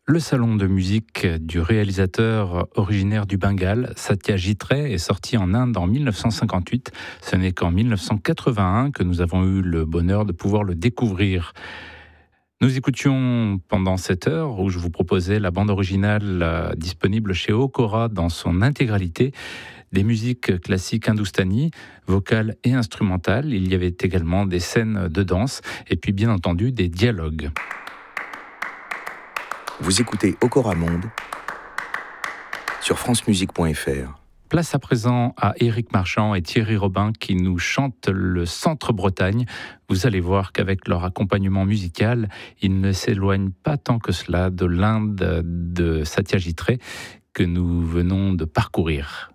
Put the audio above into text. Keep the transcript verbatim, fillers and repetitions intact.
Le salon de musique du réalisateur originaire du Bengale, Satyajit Ray, est sorti en Inde en mille neuf cent cinquante-huit. Ce n'est qu'en mille neuf cent quatre-vingt-un que nous avons eu le bonheur de pouvoir le découvrir. Nous écoutions pendant cette heure où je vous proposais la bande originale euh, disponible chez Okora dans son intégralité, des musiques classiques hindoustanis, vocales et instrumentales. Il y avait également des scènes de danse et puis bien entendu des dialogues. Vous écoutez Okora Monde sur francemusique point f r. Place à présent à Éric Marchand et Thierry Robin qui nous chantent le Centre-Bretagne. Vous allez voir qu'avec leur accompagnement musical, ils ne s'éloignent pas tant que cela de l'Inde de Satyajit Ray que nous venons de parcourir.